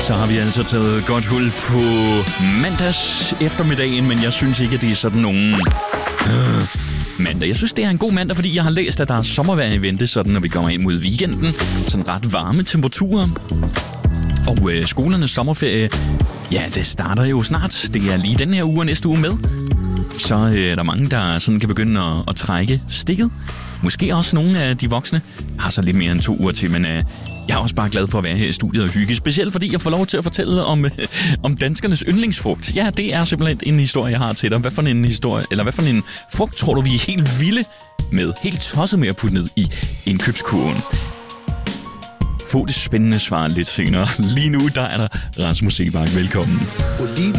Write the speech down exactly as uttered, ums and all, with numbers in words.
Så har vi altså taget godt hul på mandags eftermiddagen, men jeg synes ikke, at det er sådan nogen øh, mandag. Jeg synes, det er en god mandag, fordi jeg har læst, at der er sommervejr i vente, sådan når vi kommer ind mod weekenden. Sådan ret varme temperaturer. Og øh, skolernes sommerferie, ja, det starter jo snart. Det er lige den her uge og næste uge med. Så øh, er der mange, der sådan kan begynde at, at trække stikket. Måske også nogle af de voksne. Jeg har så lidt mere end to uger til, men øh, jeg er også bare glad for at være her i studiet og hygge. Specielt fordi jeg får lov til at fortælle om, øh, om danskernes yndlingsfrugt. Ja, det er simpelthen en historie, jeg har til dig. Hvad for en historie, eller hvad for en frugt tror du, vi er helt vilde med? Helt tosset med at putte ned i indkøbskurven. Få det spændende svar lidt senere. Lige nu, der er der Rasmus Seebach. Velkommen.